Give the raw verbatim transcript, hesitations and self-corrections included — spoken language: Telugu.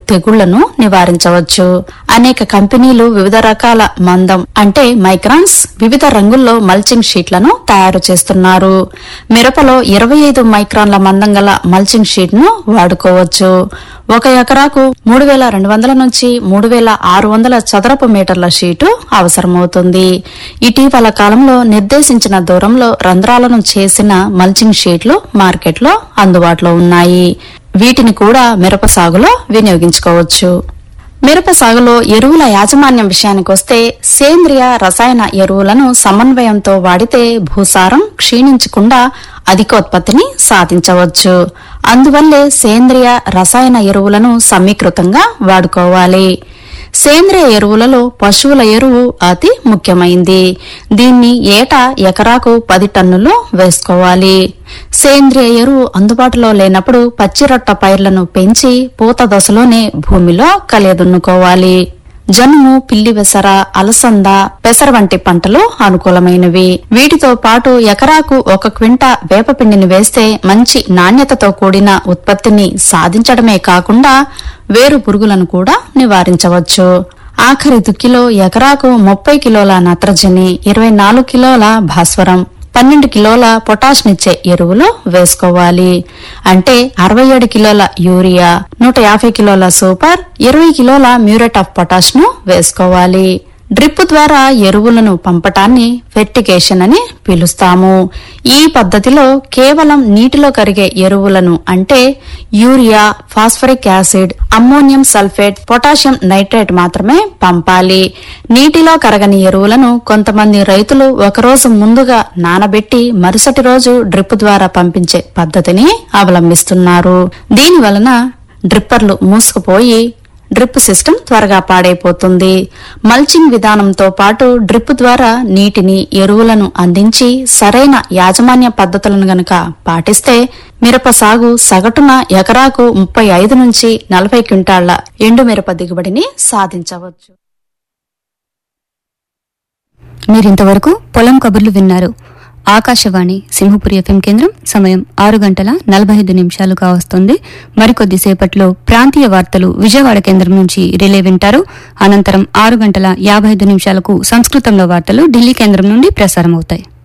తెగుళ్లను నివారించవచ్చు. అనేక కంపెనీలు వివిధ రకాల మందం అంటే మైక్రాన్స్ వివిధ రంగుల్లో మల్చింగ్ షీట్లను తయారు చేస్తున్నారు. మిరపలో ఇరవై ఐదు మైక్రాన్ల మందం గల మల్చింగ్ షీట్ ను వాడుకోవచ్చు. ఒక ఎకరాకు మూడు వేల రెండు వందల నుంచి మూడు వేల ఆరు వందల చదరపు మీటర్ల షీటు అవసరమవుతుంది. ఇటీవల కాలంలో నిర్దేశించిన దూరంలో రంధ్రాలను చేసిన మల్చింగ్ షీట్లు మార్కెట్లో అందుబాటులో ఉన్నాయి. వీటిని కూడా మిరప సాగులో వినియోగించుకోవచ్చు. మిరప సాగులో ఎరువుల యాజమాన్యం విషయానికొస్తే సేంద్రియ రసాయన ఎరువులను సమన్వయంతో వాడితే భూసారం క్షీణించకుండా అధికోత్పత్తిని సాధించవచ్చు. అందువల్లే సేంద్రియ రసాయన ఎరువులను సమీకృతంగా వాడుకోవాలి. సేంద్రియ ఎరువులలో పశువుల ఎరువు అతి ముఖ్యమైంది. దీన్ని ఏటా ఎకరాకు పది టన్నులు వేసుకోవాలి. సేంద్రియ ఎరువు అందుబాటులో లేనప్పుడు పచ్చిరొట్ట పైర్లను పెంచి పూత దశలోనే భూమిలో కలియదున్నుకోవాలి. జనుము, పిల్లి వెసర, అలసంద, పెసర వంటి పంటలు అనుకూలమైనవి. వీటితో పాటు ఎకరాకు ఒక క్వింట వేపపిండిని వేస్తే మంచి నాణ్యతతో కూడిన ఉత్పత్తిని సాధించడమే కాకుండా వేరు పురుగులను కూడా నివారించవచ్చు. ఆఖరి దుక్కిలో ఎకరాకు ముప్పై కిలోల నత్రజని, ఇరవై నాలుగు కిలోల భాస్వరం, పన్నెండు కిలోల పొటాష్నిచ్చే ఎరువులు వేసుకోవాలి. అంటే అరవై ఏడు కిలోల యూరియా, నూట యాభై కిలోల సూపర్, ఇరవై కిలోల మ్యూరేట్ ఆఫ్ పొటాష్ ను వేసుకోవాలి. డ్రిప్ ద్వారా ఎరువులను పంపటాన్ని ఫెర్టిగేషన్ అని పిలుస్తాము. ఈ పద్ధతిలో కేవలం నీటిలో కరిగే ఎరువులను అంటే urea, phosphoric acid, ammonium sulphate, potassium nitrate మాత్రమే పంపాలి. నీటిలో కరగని ఎరువులను కొంతమంది రైతులు ఒకరోజు ముందుగా నానబెట్టి మరుసటి రోజు డ్రిప్ ద్వారా పంపించే పద్ధతిని అవలంబిస్తున్నారు. దీని వలన డ్రిప్పర్లు మూసుకుపోయి డ్రిప్ సిస్టమ్ త్వరగా పాడైపోతుంది. మల్చింగ్ విధానంతో పాటు డ్రిప్ ద్వారా నీటిని, ఎరువులను అందించి సరైన యాజమాన్య పద్ధతులను గనక పాటిస్తే మిరప సాగు సగటున ఎకరాకు ముప్పై ఐదు నుంచి నలభై క్వింటాళ్ల ఎండు మిరప దిగుబడిని సాధించవచ్చు. మీరింతవరకు పొలం కబుర్లు విన్నారు. ఆకాశవాణి సింహపురి ఎఫ్ఎం కేంద్రం. సమయం ఆరు గంటల నలభై ఐదు నిమిషాలుగా వస్తుంది. మరికొద్దిసేపట్లో ప్రాంతీయ వార్తలు విజయవాడ కేంద్రం నుంచి రిలే వింటారు. అనంతరం ఆరు గంటల యాభై ఐదు నిమిషాలకు సంస్కృతంలో వార్తలు ఢిల్లీ కేంద్రం నుండి ప్రసారమవుతాయి.